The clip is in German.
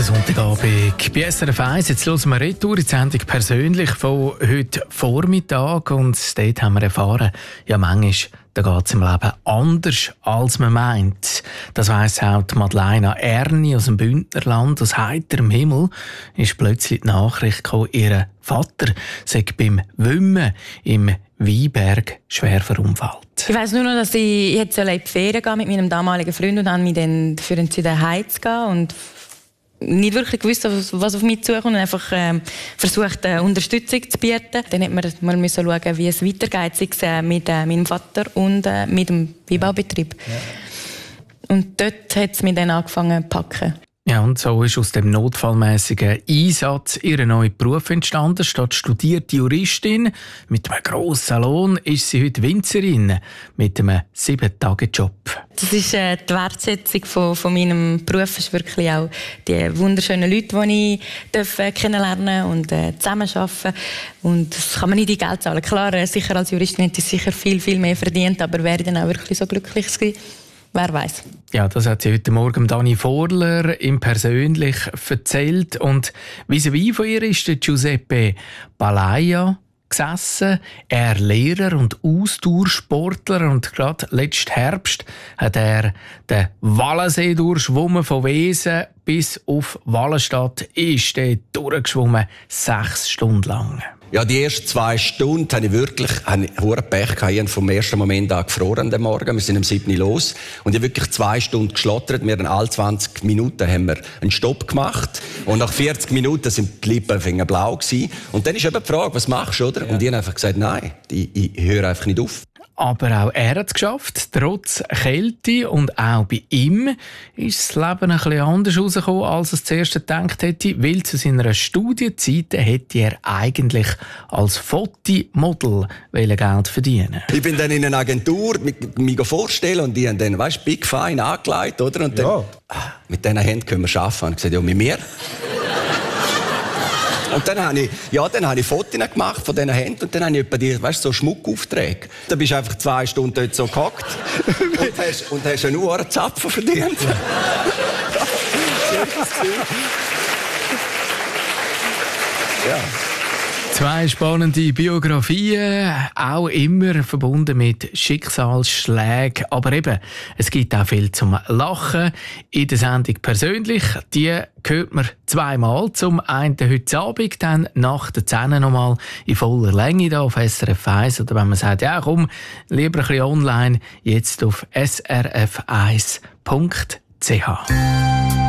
Der Sonntagabend bei SRF 1. Jetzt hören wir Retour in die Sendung persönlich von heute Vormittag. Und dort haben wir erfahren, ja, manchmal da geht es im Leben anders, als man meint. Das weiss auch die Madeleine Erni aus dem Bündnerland. Aus heiterem Himmel ist plötzlich die Nachricht gekommen, ihr Vater sei beim Schwimmen im Weinberg schwer verunfallt. Ich weiss nur noch, dass ich jetzt in die Ferien gehe mit meinem damaligen Freund und habe mich dann für entschieden, heimzugehen und nicht wirklich gewusst, was auf mich zukommt und einfach versucht, Unterstützung zu bieten. Dann musste man schauen, wie es weitergeht, sei es mit meinem Vater und mit dem Weinbaubetrieb. Ja. Und dort hat es mich dann angefangen zu packen. Ja, und so ist aus dem notfallmäßigen Einsatz ihr neuer Beruf entstanden. Statt studierte Juristin mit einem grossen Lohn ist sie heute Winzerin mit einem 7-Tage-Job. Das ist die Wertschätzung von meinem Beruf. Es ist wirklich auch die wunderschönen Leute, die ich kennenlernen und zusammenarbeiten. Und das kann man nicht in Geld zahlen. Klar, sicher als Juristin hätte ich sicher viel, viel mehr verdient, aber wäre ich dann auch wirklich so glücklich gewesen? Wer weiß. Ja, das hat sie heute Morgen Dani Vorler ihm persönlich erzählt. Und vis-à-vis von ihr ist der Giuseppe Palaia gesessen. Er Lehrer und Ausdauersportler. Und gerade letzten Herbst hat er den Wallensee durchschwommen, von Wesen bis auf Wallenstadt. Ist er durchgeschwommen, 6 Stunden lang. Ja, die ersten 2 Stunden hatte ich wirklich hohen Pech gehabt. Ich habe vom ersten Moment an gefroren den Morgen. Wir sind um 7 Uhr los. Und ich habe wirklich 2 Stunden geschlottert. Wir haben alle 20 Minuten haben wir einen Stopp gemacht. Und nach 40 Minuten sind die Lippen blau gewesen. Und dann ist eben die Frage, was machst du, oder? Ja. Und ich habe einfach gesagt, nein, ich höre einfach nicht auf. Aber auch er hat es geschafft, trotz Kälte. Und auch bei ihm ist das Leben ein bisschen anders herausgekommen, als er es zuerst gedacht hätte. Weil zu seiner Studienzeit hätte er eigentlich als Fotomodel Geld verdienen. Ich bin dann in einer Agentur mich vorstellen und die haben dann, weißt, Big Fine angelegt, oder? Und dann, ja. Mit diesen Händen können wir arbeiten. Und ich gesagt, ja, mit mir. Und dann habe ich Fotos gemacht von diesen Händen und dann habe ich etwa die, weißt, so Schmuckaufträge. Dann bist du einfach 2 Stunden dort so gehockt und hast einen Uhrenzapfen verdient. Ja. 2 spannende Biografien, auch immer verbunden mit Schicksalsschlägen. Aber eben, es gibt auch viel zum Lachen in der Sendung persönlich. Die hört man 2-mal. Zum einen heute Abend, dann nach der 10 nochmal in voller Länge hier auf SRF 1. Oder wenn man sagt, ja komm, lieber ein bisschen online, jetzt auf srf1.ch.